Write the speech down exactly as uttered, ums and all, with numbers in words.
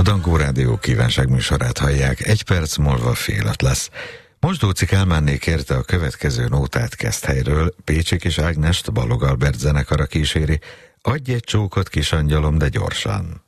Dangó Rádió kívánságműsorát hallják, egy perc múlva fél öt lesz. Mosdóci Kálmánné kérte a következő nótát Keszthelyről, Pécsi Kis Ágnest Balog Albert zenekara kíséri, adj egy csókot, kis angyalom, de gyorsan.